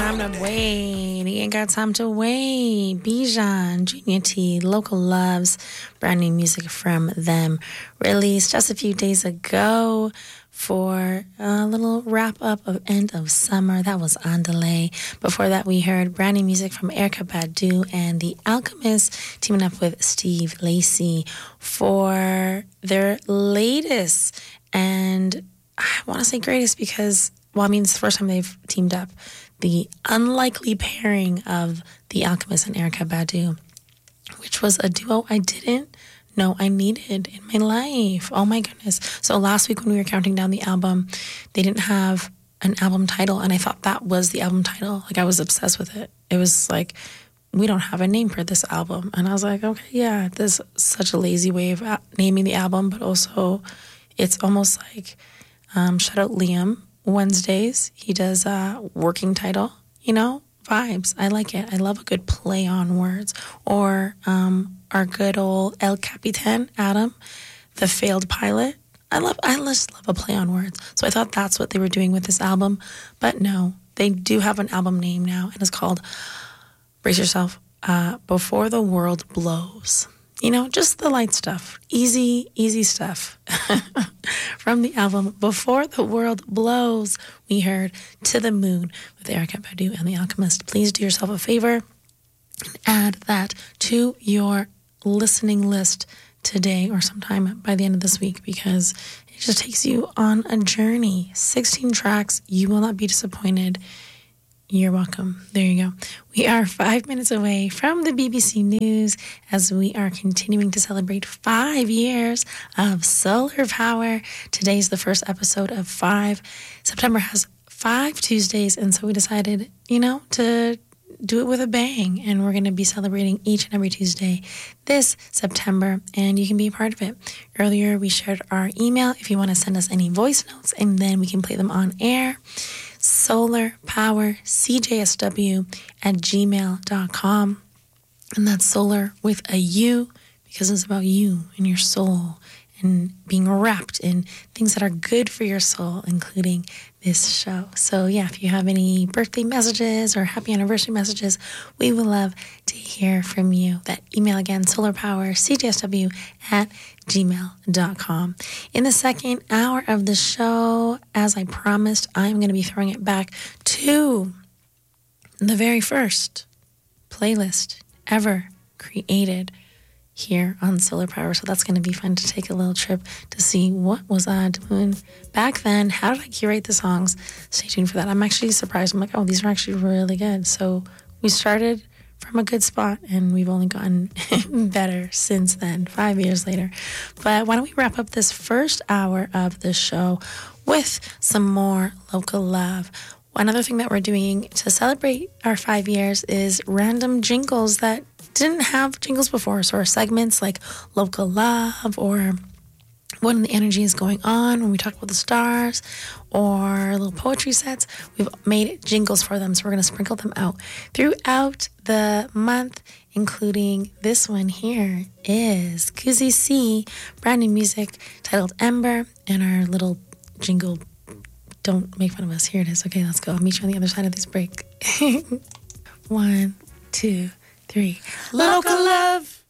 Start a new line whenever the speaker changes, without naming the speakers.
time to wait. He ain't got time to wait. Bijan, Junior T, Local Loves, brand new music from them, released just a few days ago for a little wrap up of end of summer. That was On Delay. Before that, we heard brand new music from Erykah Badu and The Alchemist teaming up with Steve Lacy for their latest, and I want to say greatest because, well, I mean, it's the first time they've teamed up, the unlikely pairing of The Alchemist and Erykah Badu, which was a duo I didn't know I needed in my life. Oh my goodness. So last week when we were counting down the album, they didn't have an album title, and I thought that was the album title. Like, I was obsessed with it. It was like, we don't have a name for this album. And I was like, okay, yeah, this is such a lazy way of naming the album, but also it's almost like, shout out Liam Wednesdays. He does working title, vibes. I like it. I love a good play on words. Or our good old El Capitan, Adam, the failed pilot. I just love a play on words. So I thought that's what they were doing with this album. But no, they do have an album name now, and it's called, brace yourself, Before the World Blows. Just the light stuff. Easy stuff. From the album Before the World Blows, we heard To the Moon with Erykah Badu and The Alchemist. Please do yourself a favor and add that to your listening list today or sometime by the end of this week, because it just takes you on a journey. 16 tracks. You will not be disappointed. You're welcome. There you go. We are 5 minutes away from the BBC News as we are continuing to celebrate 5 years of solar power. Today's the first episode of 5. September has 5 Tuesdays, and so we decided, to do it with a bang, and we're going to be celebrating each and every Tuesday this September, and you can be a part of it. Earlier, we shared our email if you want to send us any voice notes, and then we can play them on air. solarpowercjsw@gmail.com, and that's solar with a U, because it's about you and your soul and being wrapped in things that are good for your soul, including this show. So yeah, if you have any birthday messages or happy anniversary messages, we would love to hear from you. That email again, solarpowercjsw@gmail.com. In the second hour of the show, as I promised, I'm going to be throwing it back to the very first playlist ever created here on Solar Power. So that's going to be fun to take a little trip to see what was I doing back then. How did I curate the songs? Stay tuned for that. I'm actually surprised. I'm like, oh, these are actually really good. So we started from a good spot, and we've only gotten better since then, 5 years later. But why don't we wrap up this first hour of the show with some more local love. One other thing that we're doing to celebrate our 5 years is random jingles that didn't have jingles before. So our segments like Local Love, or When the Energy is Going On, when we talk about the stars, or little poetry sets, we've made jingles for them. So we're going to sprinkle them out throughout the month, including this one here is Kuzi C, brand new music titled Ember, and our little jingle, don't make fun of us. Here it is. Okay, let's go. I'll meet you on the other side of this break. 1, 2, 3. Local love.